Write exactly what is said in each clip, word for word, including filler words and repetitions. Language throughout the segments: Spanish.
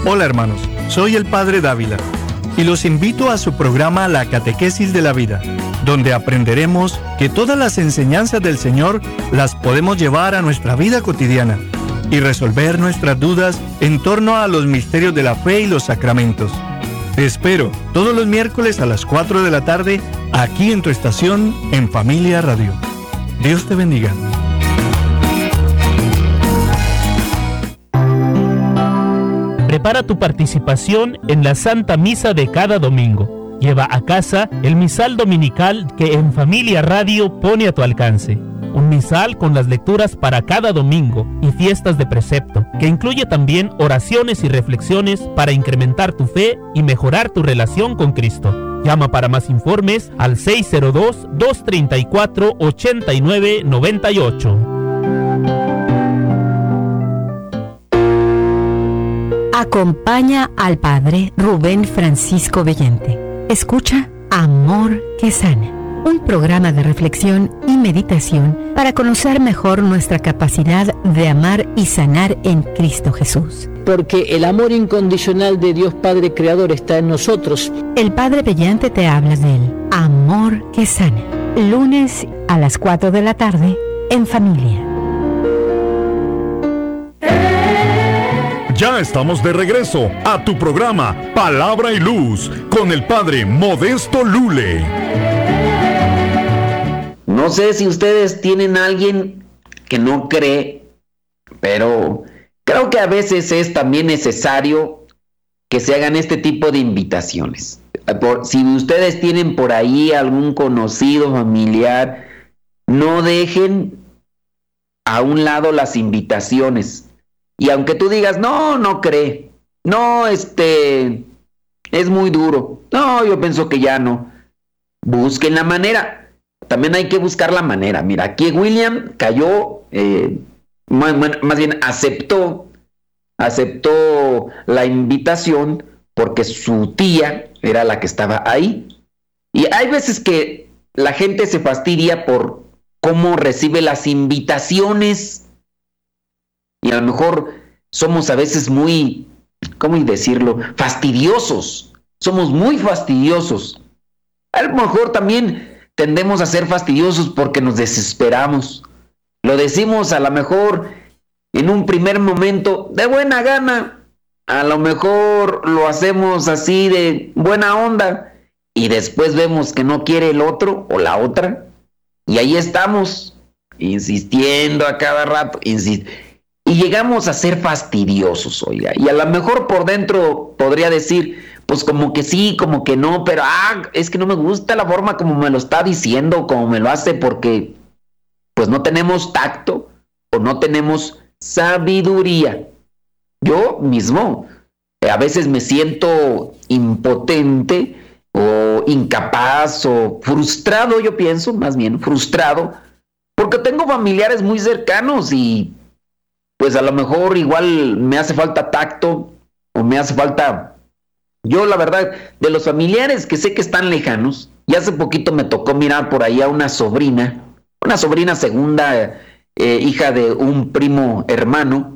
Hola hermanos, soy el Padre Dávila y los invito a su programa La Catequesis de la Vida, donde aprenderemos que todas las enseñanzas del Señor las podemos llevar a nuestra vida cotidiana y resolver nuestras dudas en torno a los misterios de la fe y los sacramentos. Te espero todos los miércoles a las cuatro de la tarde aquí en tu estación en Familia Radio. Dios te bendiga. Prepara tu participación en la Santa Misa de cada domingo. Lleva a casa el misal dominical que en Familia Radio pone a tu alcance. Un misal con las lecturas para cada domingo y fiestas de precepto, que incluye también oraciones y reflexiones para incrementar tu fe y mejorar tu relación con Cristo. Llama para más informes al seis cero dos, dos tres cuatro, ocho nueve nueve ocho. Acompaña al Padre Rubén Francisco Vellente. Escucha Amor que Sana, un programa de reflexión y meditación para conocer mejor nuestra capacidad de amar y sanar en Cristo Jesús. Porque el amor incondicional de Dios Padre Creador está en nosotros. El Padre Vellente te habla del Amor que Sana, lunes a las cuatro de la tarde en Familia. Ya estamos de regreso a tu programa Palabra y Luz con el Padre Modesto Lule. No sé si ustedes tienen a alguien que no cree, pero creo que a veces es también necesario que se hagan este tipo de invitaciones. Por, si ustedes tienen por ahí algún conocido, familiar, no dejen a un lado las invitaciones. Y aunque tú digas, no, no cree, no, este, es muy duro, no, yo pienso que ya no, busquen la manera, también hay que buscar la manera. Mira, aquí William cayó, eh, más, más bien aceptó, aceptó la invitación porque su tía era la que estaba ahí. Y hay veces que la gente se fastidia por cómo recibe las invitaciones. Y a lo mejor somos a veces muy, ¿cómo decirlo?, fastidiosos. Somos muy fastidiosos. A lo mejor también tendemos a ser fastidiosos porque nos desesperamos. Lo decimos a lo mejor en un primer momento de buena gana. A lo mejor lo hacemos así de buena onda. Y después vemos que no quiere el otro o la otra. Y ahí estamos, insistiendo a cada rato, insistiendo. Y llegamos a ser fastidiosos, oiga. Y a lo mejor por dentro podría decir, pues como que sí, como que no, pero ah, es que no me gusta la forma como me lo está diciendo, como me lo hace, porque pues no tenemos tacto o no tenemos sabiduría. Yo mismo a veces me siento impotente o incapaz o frustrado, yo pienso, más bien frustrado, porque tengo familiares muy cercanos y pues a lo mejor igual me hace falta tacto o me hace falta... Yo la verdad, de los familiares que sé que están lejanos, y hace poquito me tocó mirar por ahí a una sobrina, una sobrina segunda, eh, hija de un primo hermano,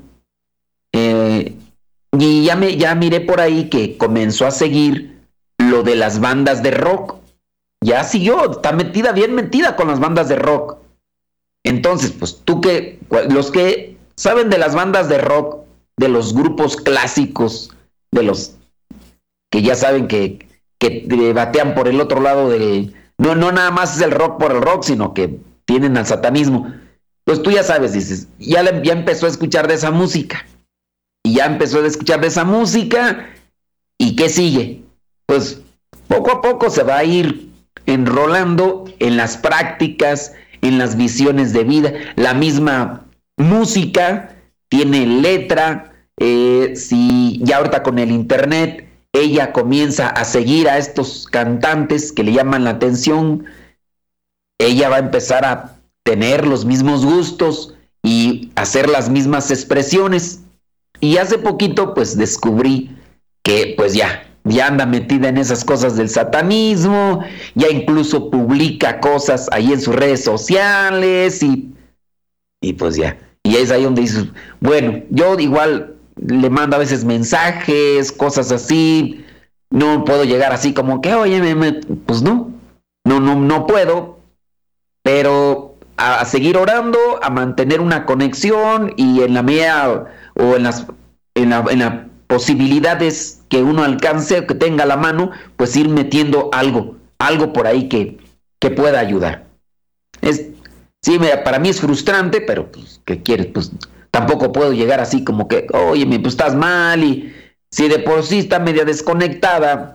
eh, y ya, me, ya miré por ahí que comenzó a seguir lo de las bandas de rock. Ya siguió, está metida, bien metida con las bandas de rock. Entonces, pues tú que, los que... ¿saben de las bandas de rock, de los grupos clásicos, de los que ya saben que, que batean por el otro lado del... No, no nada más es el rock por el rock, sino que tienen al satanismo? Pues tú ya sabes, dices, ya, le, ya empezó a escuchar de esa música. Y ya empezó a escuchar de esa música. ¿Y qué sigue? Pues poco a poco se va a ir enrolando en las prácticas, en las visiones de vida. La misma música tiene letra, eh, si ya ahorita con el internet ella comienza a seguir a estos cantantes que le llaman la atención, ella va a empezar a tener los mismos gustos y hacer las mismas expresiones. Y hace poquito pues descubrí que pues ya, ya anda metida en esas cosas del satanismo, ya incluso publica cosas ahí en sus redes sociales y, y pues ya. Y es ahí donde dices, bueno, yo igual le mando a veces mensajes, cosas así. No puedo llegar así como que, oye, me, me, pues no, no, no, no puedo. Pero a, a seguir orando, a mantener una conexión y en la medida o en las, en la, en las posibilidades que uno alcance o que tenga a la mano, pues ir metiendo algo, algo por ahí que, que pueda ayudar. Es, sí, mira, para mí es frustrante, pero pues, ¿qué quieres? Pues tampoco puedo llegar así como que, oye, pues estás mal, y si de por sí está media desconectada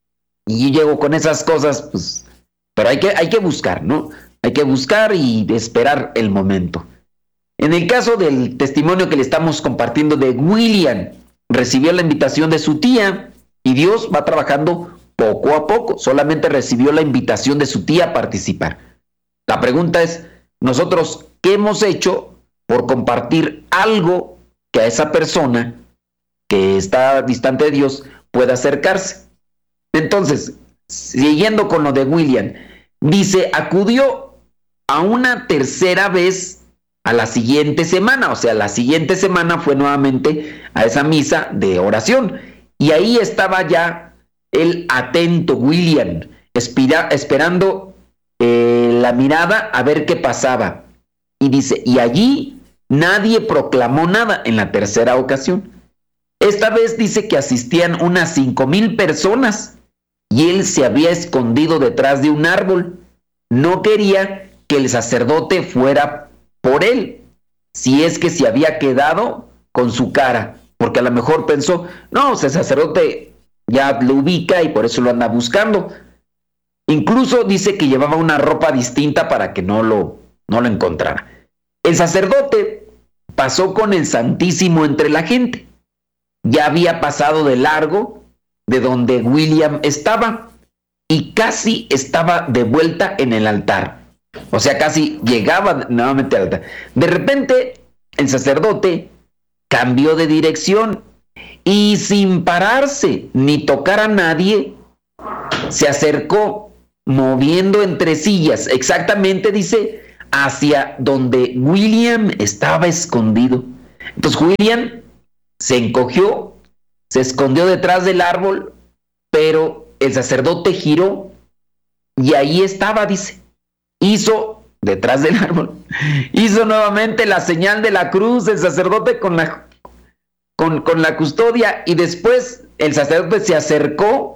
y yo llego con esas cosas, pues, pero hay que, hay que buscar, ¿no? Hay que buscar y esperar el momento. En el caso del testimonio que le estamos compartiendo de William, recibió la invitación de su tía y Dios va trabajando poco a poco. Solamente recibió la invitación de su tía a participar. La pregunta es, nosotros, ¿qué hemos hecho por compartir algo que a esa persona que está distante de Dios pueda acercarse? Entonces, siguiendo con lo de William, dice, acudió a una tercera vez a la siguiente semana, o sea, la siguiente semana fue nuevamente a esa misa de oración, y ahí estaba ya él atento, William, espira, esperando eh, la mirada a ver qué pasaba, y dice, y allí nadie proclamó nada en la tercera ocasión. Esta vez dice que asistían unas cinco mil personas, y él se había escondido detrás de un árbol. No quería que el sacerdote fuera por él, si es que se había quedado con su cara, porque a lo mejor pensó, no, o sea, el sacerdote ya lo ubica y por eso lo anda buscando. Incluso dice que llevaba una ropa distinta para que no lo, no lo encontrara. El sacerdote pasó con el Santísimo entre la gente. Ya había pasado de largo de donde William estaba y casi estaba de vuelta en el altar. O sea, casi llegaba nuevamente al altar. De repente, el sacerdote cambió de dirección y sin pararse ni tocar a nadie, se acercó moviendo entre sillas, exactamente, dice, hacia donde William estaba escondido. Entonces William se encogió, se escondió detrás del árbol, pero el sacerdote giró y ahí estaba, dice. Hizo, detrás del árbol, hizo nuevamente la señal de la cruz, el sacerdote con la, con, con la custodia, y después el sacerdote se acercó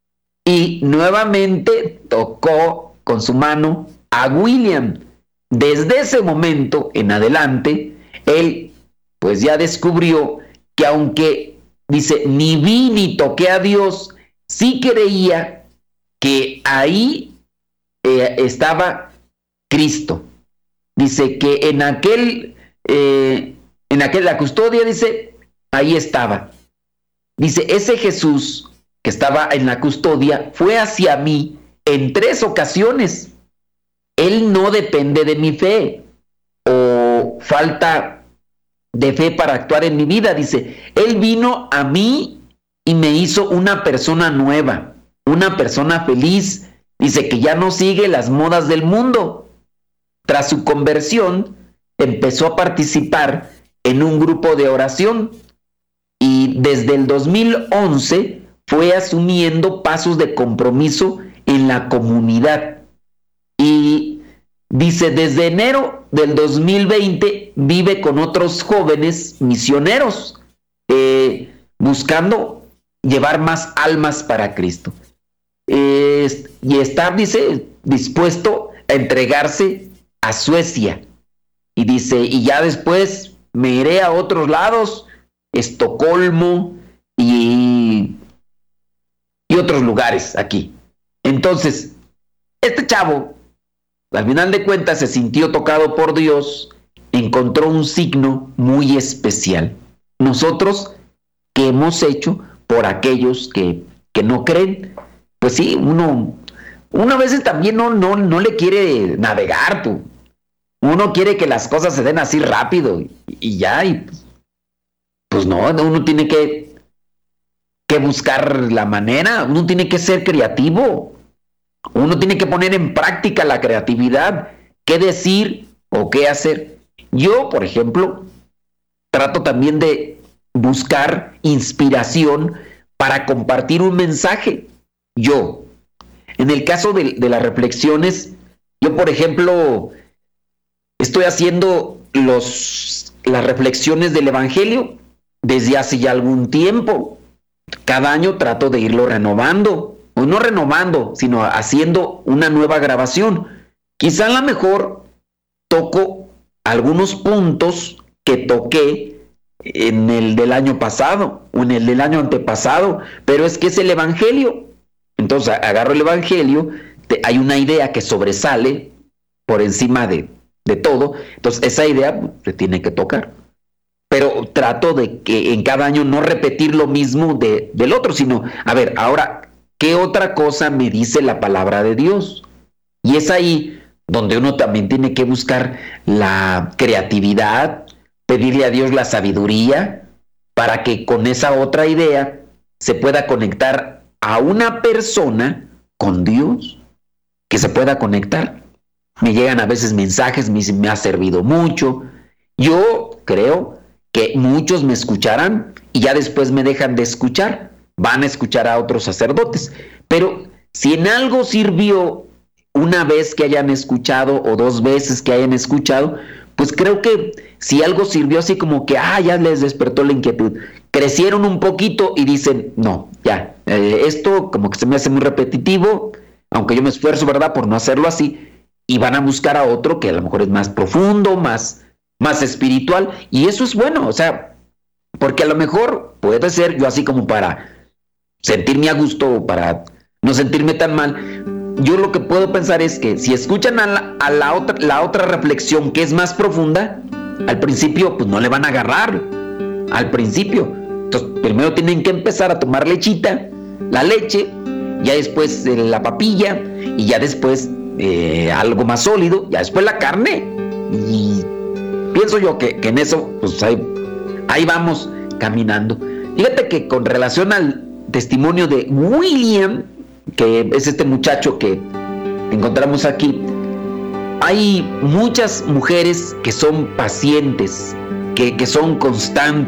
y nuevamente tocó con su mano a William. Desde ese momento en adelante, él pues ya descubrió que aunque, dice, ni vi ni toqué a Dios, sí creía que ahí eh, estaba Cristo. Dice que en aquel, eh, en aquel, la custodia, dice, ahí estaba. Dice, ese Jesús que estaba en la custodia fue hacia mí en tres ocasiones. Él no depende de mi fe o falta de fe para actuar en mi vida. Dice, Él vino a mí y me hizo una persona nueva, una persona feliz. Dice que ya no sigue las modas del mundo. Tras su conversión, empezó a participar en un grupo de oración y desde el dos mil once fue asumiendo pasos de compromiso en la comunidad. Y dice, desde enero del dos mil veinte vive con otros jóvenes misioneros, eh, buscando llevar más almas para Cristo. Eh, y está, dice, dispuesto a entregarse a Suecia, y dice, y ya después me iré a otros lados, Estocolmo y, y otros lugares aquí. Entonces, este chavo, al final de cuentas, se sintió tocado por Dios, encontró un signo muy especial. Nosotros, ¿qué hemos hecho por aquellos que, que no creen? Pues sí, uno... Uno a veces también no, no, no le quiere navegar, tú. Uno quiere que las cosas se den así rápido y, y ya, y pues no, uno tiene que, que buscar la manera, uno tiene que ser creativo, uno tiene que poner en práctica la creatividad, qué decir o qué hacer. Yo, por ejemplo, trato también de, buscar inspiración para compartir un mensaje. Yo, en el caso de, de las reflexiones, yo por ejemplo, estoy haciendo los, las reflexiones del Evangelio desde hace ya algún tiempo. Cada año trato de irlo renovando, o no renovando, sino haciendo una nueva grabación. Quizá a lo mejor toco algunos puntos que toqué en el del año pasado o en el del año antepasado, pero es que es el Evangelio. Entonces agarro el Evangelio, te, hay una idea que sobresale por encima de, de todo, entonces esa idea se tiene que tocar. Pero trato de que en cada año no repetir lo mismo de, del otro, sino, a ver, ahora, ¿qué otra cosa me dice la palabra de Dios? Y es ahí donde uno también tiene que buscar la creatividad, pedirle a Dios la sabiduría, para que con esa otra idea se pueda conectar a una persona con Dios, que se pueda conectar. Me llegan a veces mensajes, me dicen, me ha servido mucho. Yo creo que muchos me escucharán y ya después me dejan de escuchar, van a escuchar a otros sacerdotes. Pero si en algo sirvió una vez que hayan escuchado o dos veces que hayan escuchado, pues creo que si algo sirvió así como que, ah, ya les despertó la inquietud, crecieron un poquito y dicen, no, ya, eh, esto como que se me hace muy repetitivo, aunque yo me esfuerzo, ¿verdad?, por no hacerlo así, y van a buscar a otro que a lo mejor es más profundo, más... más espiritual, y eso es bueno, o sea, porque a lo mejor puede ser yo así como para sentirme a gusto, para no sentirme tan mal. Yo lo que puedo pensar es que si escuchan a la, a la otra, la otra reflexión que es más profunda, al principio pues no le van a agarrar, al principio. Entonces primero tienen que empezar a tomar lechita, la leche, ya después eh, la papilla, y ya después eh, algo más sólido, ya después la carne, y pienso yo que, que en eso, pues ahí, ahí vamos caminando. Fíjate que con relación al testimonio de William, que es este muchacho que encontramos aquí, hay muchas mujeres que son pacientes, que, que son constantes,